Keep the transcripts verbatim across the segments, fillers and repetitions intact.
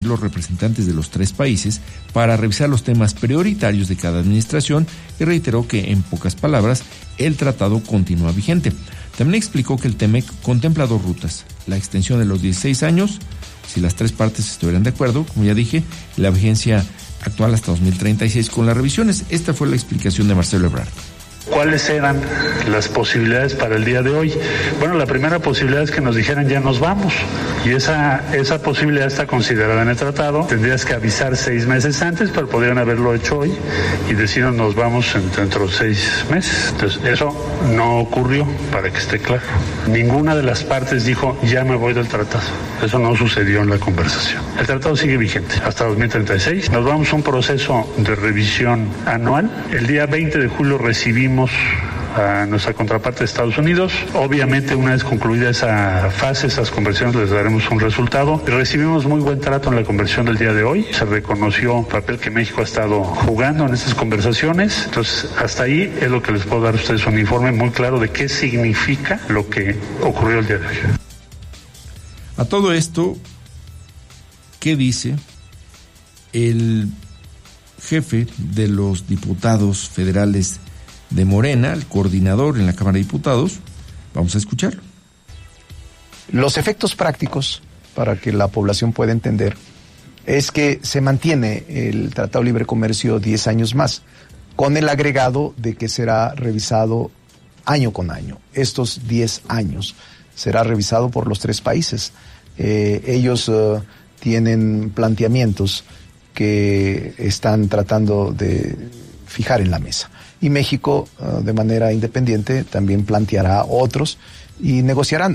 los representantes de los tres países para revisar los temas prioritarios de cada administración y reiteró que, en pocas palabras, el tratado continúa vigente. También explicó que el TEMEC contempla dos rutas: la extensión de los dieciséis años, si las tres partes estuvieran de acuerdo, como ya dije, la vigencia actual hasta dos mil treinta y seis con las revisiones. Esta fue la explicación de Marcelo Ebrard. ¿Cuáles eran las posibilidades para el día de hoy? Bueno, la primera posibilidad es que nos dijeran ya nos vamos, y esa esa posibilidad está considerada en el tratado. Tendrías que avisar seis meses antes, pero podrían haberlo hecho hoy y decirnos nos vamos dentro de seis meses. Entonces, eso no ocurrió, para que esté claro. Ninguna de las partes dijo ya me voy del tratado. Eso no sucedió en la conversación. El tratado sigue vigente hasta dos mil treinta y seis. Nos vamos a un proceso de revisión anual. El día veinte de julio recibimos a nuestra contraparte de Estados Unidos. Obviamente, una vez concluida esa fase, esas conversiones, les daremos un resultado. Recibimos muy buen trato en la conversión del día de hoy. Se reconoció el papel que México ha estado jugando en estas conversaciones. Entonces, hasta ahí es lo que les puedo dar a ustedes, un informe muy claro de qué significa lo que ocurrió el día de hoy. A todo esto, ¿qué dice el jefe de los diputados federales de Morena, el coordinador en la Cámara de Diputados? Vamos a escucharlo. Los efectos prácticos, para que la población pueda entender, es que se mantiene el Tratado de Libre Comercio diez años más, con el agregado de que será revisado año con año. Estos diez años será revisado por los tres países. Eh, ellos uh, tienen planteamientos que están tratando de fijar en la mesa. Y México, uh, de manera independiente, también planteará otros y negociarán.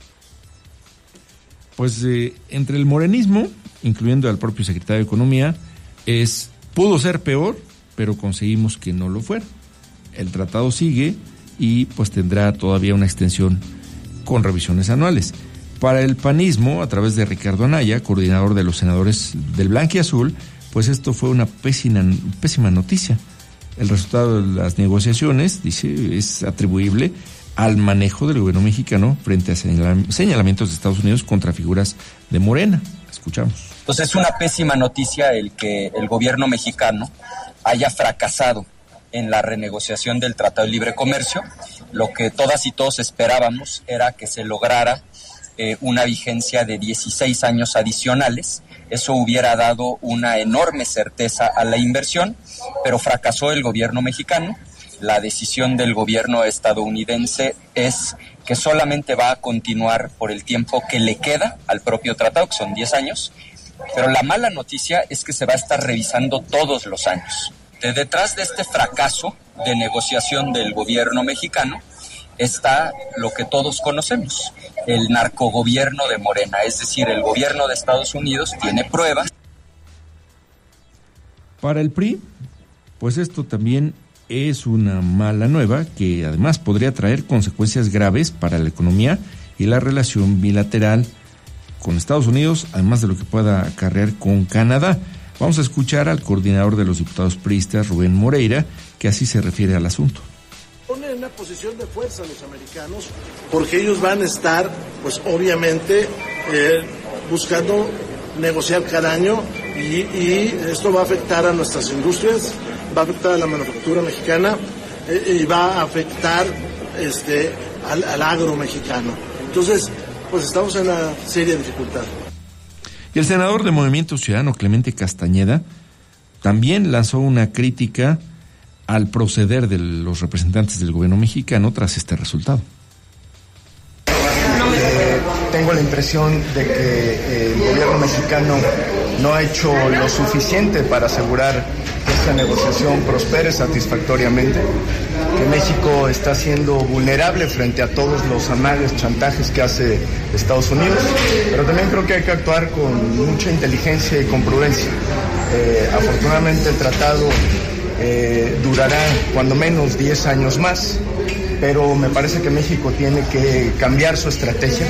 Pues eh, entre el morenismo, incluyendo al propio secretario de Economía, es pudo ser peor, pero conseguimos que no lo fuera. El tratado sigue y pues tendrá todavía una extensión con revisiones anuales. Para el panismo, a través de Ricardo Anaya, coordinador de los senadores del Blanquiazul, pues esto fue una pésima, pésima noticia. El resultado de las negociaciones, dice, es atribuible al manejo del gobierno mexicano frente a señalamientos de Estados Unidos contra figuras de Morena. Escuchamos. Entonces es una pésima noticia el que el gobierno mexicano haya fracasado en la renegociación del Tratado de Libre Comercio. Lo que todas y todos esperábamos era que se lograra eh, una vigencia de dieciséis años adicionales. Eso hubiera dado una enorme certeza a la inversión, pero fracasó el gobierno mexicano. La decisión del gobierno estadounidense es que solamente va a continuar por el tiempo que le queda al propio tratado, que son diez años, pero la mala noticia es que se va a estar revisando todos los años. De detrás de este fracaso de negociación del gobierno mexicano está lo que todos conocemos, el narcogobierno de Morena, es decir, el gobierno de Estados Unidos tiene pruebas. Para el P R I, pues esto también es una mala nueva que además podría traer consecuencias graves para la economía y la relación bilateral con Estados Unidos, además de lo que pueda acarrear con Canadá. Vamos a escuchar al coordinador de los diputados priistas, Rubén Moreira, que así se refiere al asunto. Ponen en una posición de fuerza a los americanos porque ellos van a estar, pues obviamente, eh, buscando negociar cada año y, y esto va a afectar a nuestras industrias, va a afectar a la manufactura mexicana eh, y va a afectar este, al, al agro mexicano. Entonces, pues estamos en una seria dificultad. Y el senador de Movimiento Ciudadano, Clemente Castañeda, también lanzó una crítica al proceder de los representantes del gobierno mexicano tras este resultado. Eh, tengo la impresión de que eh, el gobierno mexicano no ha hecho lo suficiente para asegurar que esta negociación prospere satisfactoriamente, que México está siendo vulnerable frente a todos los amagues, chantajes que hace Estados Unidos, pero también creo que hay que actuar con mucha inteligencia y con prudencia. Eh, afortunadamente el tratado eh, durará cuando menos diez años más, pero me parece que México tiene que cambiar su estrategia.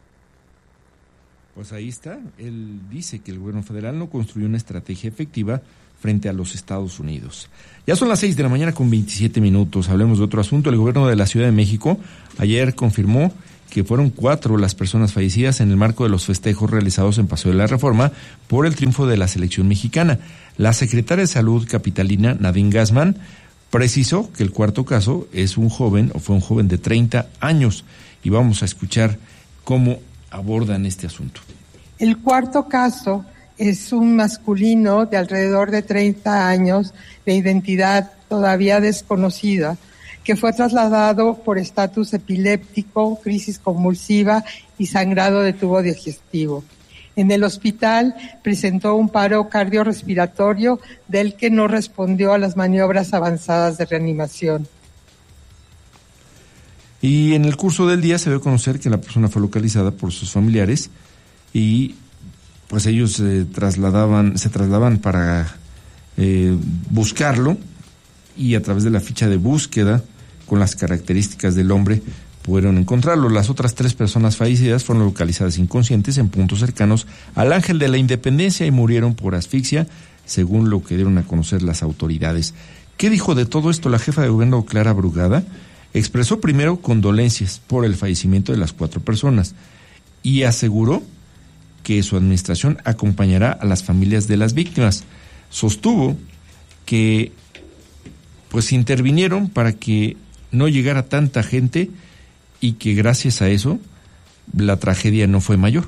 Pues ahí está, él dice que el gobierno federal no construyó una estrategia efectiva frente a los Estados Unidos. Ya son las seis de la mañana con veintisiete minutos, hablemos de otro asunto. El gobierno de la Ciudad de México ayer confirmó que fueron cuatro las personas fallecidas en el marco de los festejos realizados en Paseo de la Reforma por el triunfo de la selección mexicana. La secretaria de Salud capitalina, Nadine Gassman, precisó que el cuarto caso es un joven, o fue un joven de treinta años, y vamos a escuchar cómo abordan este asunto. El cuarto caso es un masculino de alrededor de treinta años, de identidad todavía desconocida, que fue trasladado por estatus epiléptico, crisis convulsiva y sangrado de tubo digestivo. En el hospital presentó un paro cardiorrespiratorio del que no respondió a las maniobras avanzadas de reanimación. Y en el curso del día se dio a conocer que la persona fue localizada por sus familiares y pues ellos se trasladaban, se trasladaban para eh, buscarlo, y a través de la ficha de búsqueda con las características del hombre pudieron encontrarlo. Las otras tres personas fallecidas fueron localizadas inconscientes en puntos cercanos al Ángel de la Independencia y murieron por asfixia, según lo que dieron a conocer las autoridades. ¿Qué dijo de todo esto la jefa de gobierno, Clara Brugada? Expresó primero condolencias por el fallecimiento de las cuatro personas y aseguró que su administración acompañará a las familias de las víctimas. Sostuvo que pues intervinieron para que no llegara tanta gente y que gracias a eso la tragedia no fue mayor.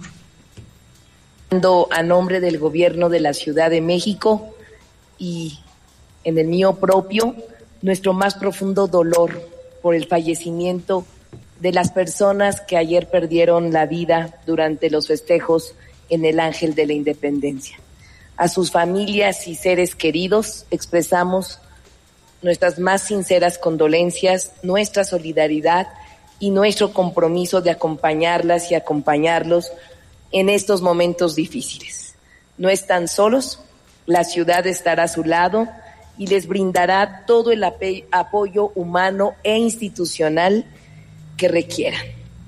A nombre del gobierno de la Ciudad de México y en el mío propio, nuestro más profundo dolor por el fallecimiento de las personas que ayer perdieron la vida durante los festejos en el Ángel de la Independencia. A sus familias y seres queridos expresamos nuestras más sinceras condolencias, nuestra solidaridad y nuestro compromiso de acompañarlas y acompañarlos en estos momentos difíciles. No están solos, la ciudad estará a su lado y les brindará todo el ap- apoyo humano e institucional que requieran.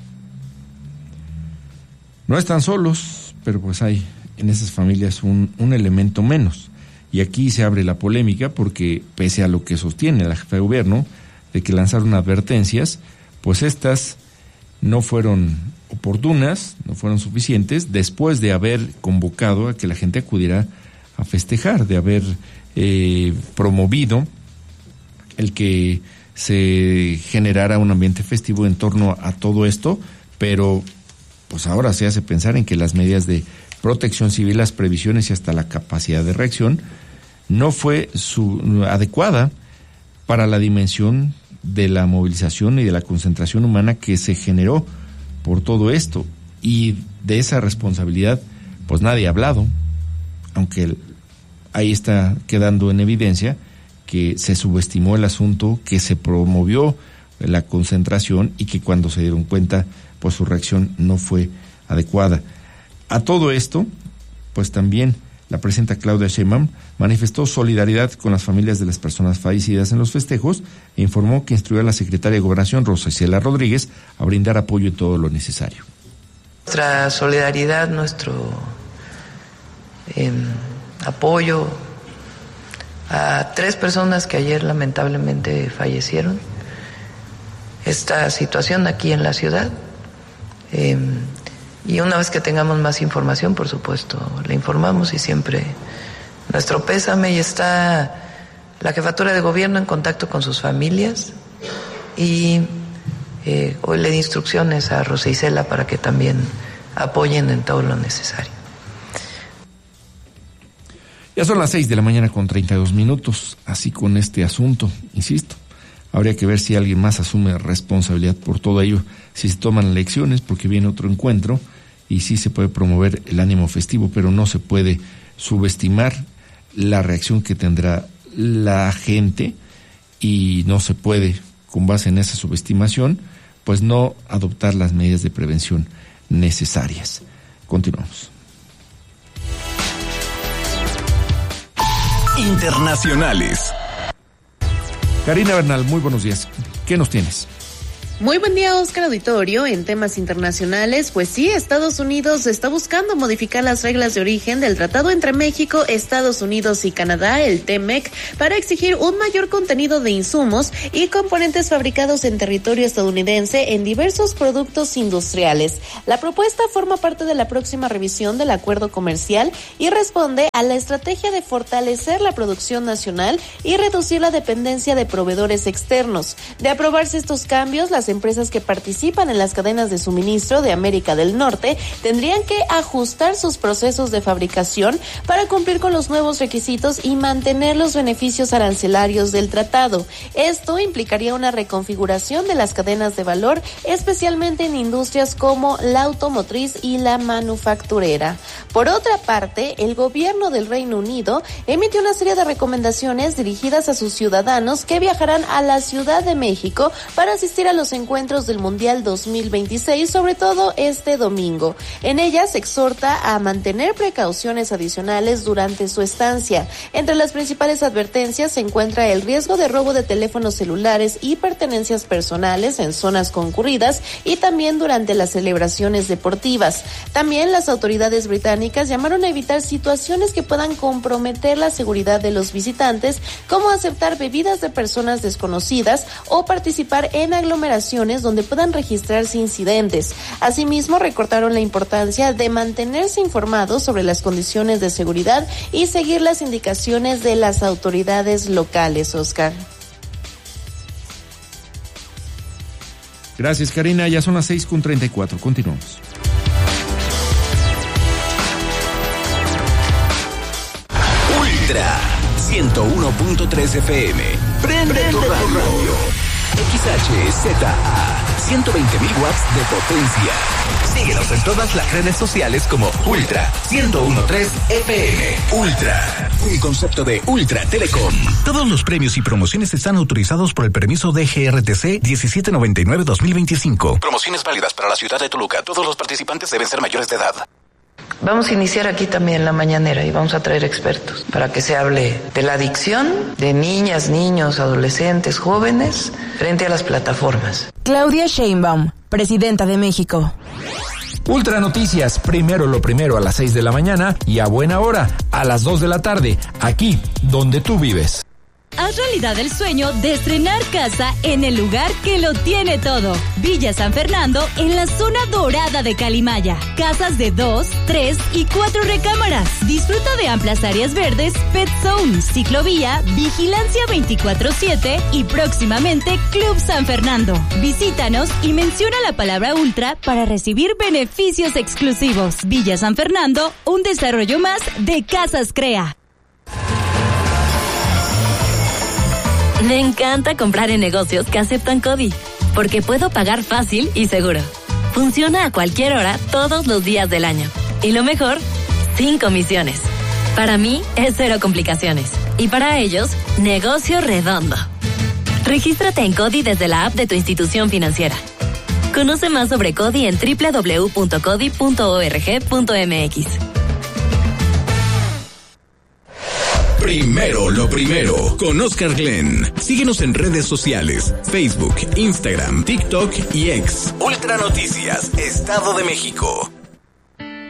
No están solos, pero pues hay en esas familias un, un elemento menos. Y aquí se abre la polémica porque, pese a lo que sostiene la jefa de gobierno, de que lanzaron advertencias, pues estas no fueron oportunas, no fueron suficientes, después de haber convocado a que la gente acudiera a festejar, de haber eh, promovido el que se generara un ambiente festivo en torno a todo esto, pero pues ahora se hace pensar en que las medidas de protección civil, las previsiones y hasta la capacidad de reacción no fue su, adecuada para la dimensión de la movilización y de la concentración humana que se generó por todo esto. Y de esa responsabilidad pues nadie ha hablado, aunque ahí está quedando en evidencia que se subestimó el asunto, que se promovió la concentración y que cuando se dieron cuenta pues su reacción no fue adecuada. A todo esto, pues también la presidenta Claudia Sheinbaum manifestó solidaridad con las familias de las personas fallecidas en los festejos e informó que instruyó a la secretaria de Gobernación, Rosa Isela Rodríguez, a brindar apoyo y todo lo necesario. Nuestra solidaridad, nuestro eh, apoyo a tres personas que ayer lamentablemente fallecieron. Esta situación aquí en la ciudad. Eh, Y una vez que tengamos más información, por supuesto, le informamos y siempre nuestro pésame. Y está la jefatura de gobierno en contacto con sus familias y eh, hoy le di instrucciones a Rosa Isela para que también apoyen en todo lo necesario. Ya son las seis de la mañana con treinta y dos minutos, así con este asunto, insisto. Habría que ver si alguien más asume responsabilidad por todo ello, si se toman lecciones, porque viene otro encuentro y sí se puede promover el ánimo festivo, pero no se puede subestimar la reacción que tendrá la gente y no se puede, con base en esa subestimación, pues no adoptar las medidas de prevención necesarias. Continuamos. Internacionales. Karina Bernal, muy buenos días. ¿Qué nos tienes? Muy buen día, Oscar Auditorio. En temas internacionales, pues sí, Estados Unidos está buscando modificar las reglas de origen del tratado entre México, Estados Unidos y Canadá, el T M E C, para exigir un mayor contenido de insumos y componentes fabricados en territorio estadounidense en diversos productos industriales. La propuesta forma parte de la próxima revisión del acuerdo comercial y responde a la estrategia de fortalecer la producción nacional y reducir la dependencia de proveedores externos. De aprobarse estos cambios, las empresas que participan en las cadenas de suministro de América del Norte tendrían que ajustar sus procesos de fabricación para cumplir con los nuevos requisitos y mantener los beneficios arancelarios del tratado. Esto implicaría una reconfiguración de las cadenas de valor, especialmente en industrias como la automotriz y la manufacturera. Por otra parte, el gobierno del Reino Unido emitió una serie de recomendaciones dirigidas a sus ciudadanos que viajarán a la Ciudad de México para asistir a los encuentros del Mundial dos mil veintiséis, sobre todo este domingo. En ellas se exhorta a mantener precauciones adicionales durante su estancia. Entre las principales advertencias se encuentra el riesgo de robo de teléfonos celulares y pertenencias personales en zonas concurridas y también durante las celebraciones deportivas. También las autoridades británicas llamaron a evitar situaciones que puedan comprometer la seguridad de los visitantes, como aceptar bebidas de personas desconocidas o participar en aglomeraciones donde puedan registrarse incidentes. Asimismo, recordaron la importancia de mantenerse informados sobre las condiciones de seguridad y seguir las indicaciones de las autoridades locales, Oscar. Gracias, Karina. Ya son las seis con treinta y cuatro. Continuamos. Ultra ciento uno punto tres F M. Prende, Prende tu radio. X H Z A, ciento veinte mil watts de potencia. Síguenos en todas las redes sociales como Ultra ciento uno punto tres F M. Ultra, un concepto de Ultra Telecom. Todos los premios y promociones están autorizados por el permiso D G R T C diecisiete noventa y nueve dos mil veinticinco. Promociones válidas para la ciudad de Toluca. Todos los participantes deben ser mayores de edad. Vamos a iniciar aquí también la mañanera y vamos a traer expertos para que se hable de la adicción de niñas, niños, adolescentes, jóvenes frente a las plataformas. Claudia Sheinbaum, presidenta de México. Ultra Noticias, primero lo primero a las seis de la mañana y a buena hora, a las dos de la tarde, aquí donde tú vives. Haz realidad el sueño de estrenar casa en el lugar que lo tiene todo. Villa San Fernando, en la zona dorada de Calimaya. Casas de dos, tres y cuatro recámaras. Disfruta de amplias áreas verdes, pet zone, ciclovía, vigilancia veinticuatro siete y próximamente Club San Fernando. Visítanos y menciona la palabra Ultra para recibir beneficios exclusivos. Villa San Fernando, un desarrollo más de Casas Crea. Me encanta comprar en negocios que aceptan CODI, porque puedo pagar fácil y seguro. Funciona a cualquier hora, todos los días del año. Y lo mejor, sin comisiones. Para mí, es cero complicaciones. Y para ellos, negocio redondo. Regístrate en CODI desde la app de tu institución financiera. Conoce más sobre CODI en doble u doble u doble u punto codi punto org punto m x. Primero lo primero, con Oscar Glenn. Síguenos en redes sociales, Facebook, Instagram, TikTok y X. Ultra Noticias, Estado de México.